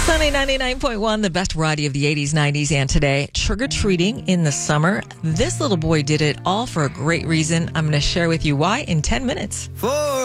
Sunny 99.1, the best variety of the 80s, 90s, and today. Trick-or-treating in the summer. This little boy did it all for a great reason. I'm going to share with you why in 10 minutes.